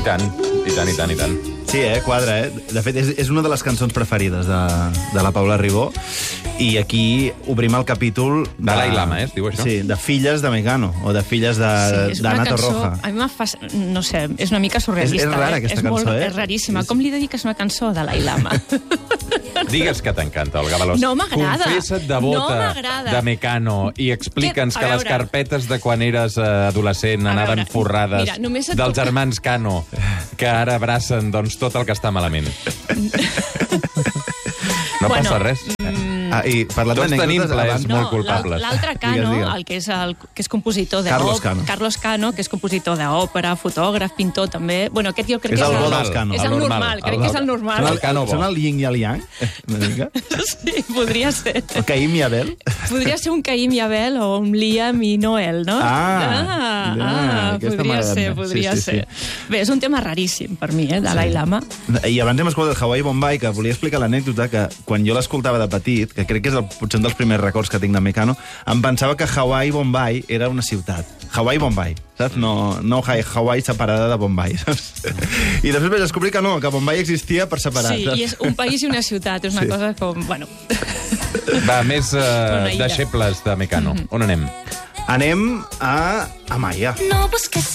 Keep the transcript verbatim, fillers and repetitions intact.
I tant, i tant, i tant, i tant. Sí, eh? Quadra, eh? De fet, és, és una de les cançons preferides de, de la Paula Ribó. I aquí obrim el capítol... De, Dalai Lama, eh? Es diu això? Sí, de filles de Mecano, o de filles Sí, és una d'Ana cançó... Torroja. A mi m'ha fa... No sé, és una mica surrealista. És- és rara, eh? aquesta és cançó, molt, eh? És raríssima. Com li dediques una cançó a Dalai Lama? Digues que t'encanta, Olga Veloç. No m'agrada. Confessa't devota No m'agrada. de Mecano i explica'ns Que- que, a les veure. carpetes de quan eres eh, adolescent A anaven veure, forrades mira, només et dels puc- germans Cano, que ara abracen doncs, tot el que està malament. No Bueno, passa res. Ah, i parlant Tots tenim d'anècdotes, plaers abans... molt No, culpables. l'al- L'altre Cano, Digues, digues. el que és, el, que és compositor de Carlos òp- Cano. Carlos Cano, que és compositor d'òpera, fotògraf, pintor, també. Bueno, aquest jo crec És que el és bo el, dels Cano. és el El normal, normal, crec el que és el normal. normal. Són El el, Cano bo. són el yin i el yang, una mica. Sí, podria ser. El Caim i Abel. Podria ser un Caim i Abel o un Liam i Noel, no? Ah, ah, ja, ah aquesta podria m'agrada ser, més. podria Sí, sí, ser. Bé, és un tema raríssim per mi, eh, Dalai Lama. I abans hem escoltat Hawaii Bombay, que volia explicar l'anècdota que quan jo l'escoltava de petit, que crec que és el, potser un dels primers records que tinc de Mecano, em pensava que Hawaii Bombay era una ciutat. Hawaii Bombay, saps? No, no Hawaii separada de Bombay, saps? I després vaig descobrir que no, que Bombay existia per separat. Sí, saps? i és un país i una ciutat, és una Sí. cosa com... Bueno, Va, més Una uh, illa. deixebles de Mecano. On anem? Anem a Amaya. No busques